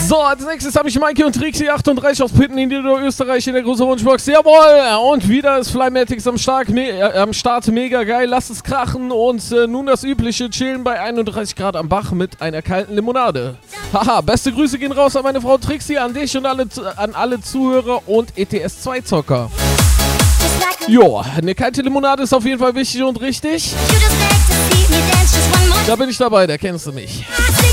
So, als nächstes habe ich Maike und Trixie 38 aus Pitten in Niederösterreich in der großen Wunschbox. Jawohl! Und wieder ist Flymatics am Start, mega geil. Lasst es krachen und nun das übliche Chillen bei 31 Grad am Bach mit einer kalten Limonade. Haha, beste Grüße gehen raus an meine Frau Trixie, an dich und an alle Zuhörer und ETS2-Zocker. Jo, eine kalte Limonade ist auf jeden Fall wichtig und richtig. Da bin ich dabei, da kennst du mich.